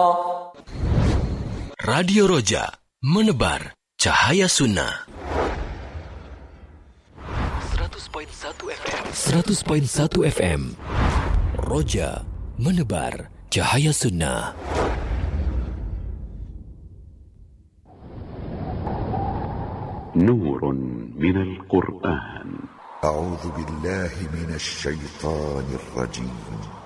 Radio Roja, menebar cahaya sunnah. 100.1 FM. 100.1 FM. Roja, menebar cahaya sunnah. نور من القرآن. أعوذ بالله من الشيطان الرجيم.